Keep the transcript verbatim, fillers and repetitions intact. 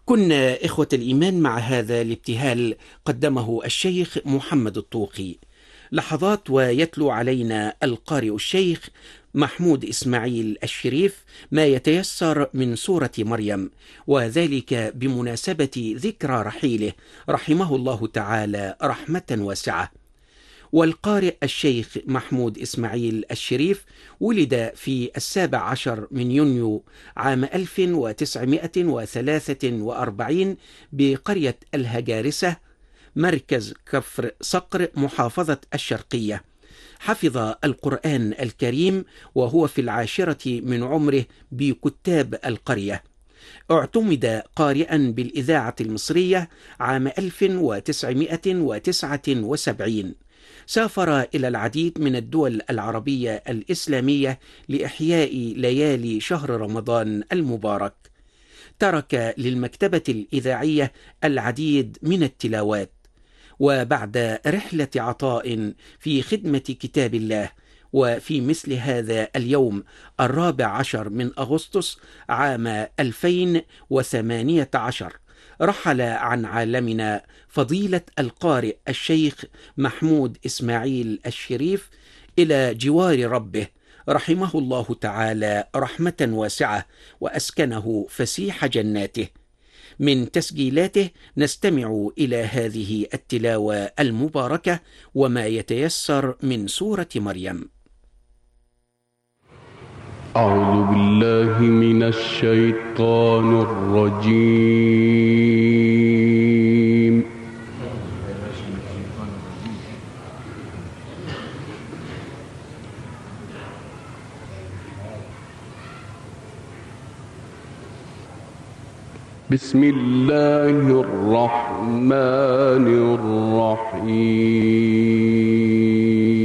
كنا إخوة الإيمان مع هذا الابتهال قدمه الشيخ محمد الطوقي. لحظات ويتلو علينا القارئ الشيخ محمود إسماعيل الشريف ما يتيسر من سورة مريم، وذلك بمناسبة ذكرى رحيله رحمه الله تعالى رحمة واسعة. والقارئ الشيخ محمود إسماعيل الشريف ولد في السابع عشر من يونيو عام ألف وتسعمائة وثلاثة وأربعين بقرية الهجارسة، مركز كفر صقر، محافظة الشرقية. حفظ القرآن الكريم وهو في العاشرة من عمره بكتاب القرية. اعتمد قارئا بالإذاعة المصرية عام ألف وتسعمائة وتسعة وسبعين. سافر إلى العديد من الدول العربية الإسلامية لإحياء ليالي شهر رمضان المبارك. ترك للمكتبة الإذاعية العديد من التلاوات. وبعد رحلة عطاء في خدمة كتاب الله، وفي مثل هذا اليوم الرابع عشر من أغسطس عام ألفين وثمانية عشر، رحل عن عالمنا فضيلة القارئ الشيخ محمود إسماعيل الشريف إلى جوار ربه رحمه الله تعالى رحمة واسعة، وأسكنه فسيح جناته. من تسجيلاته نستمع إلى هذه التلاوة المباركة وما يتيسر من سورة مريم. أعوذ بالله من الشيطان الرجيم. بسم الله الرحمن الرحيم.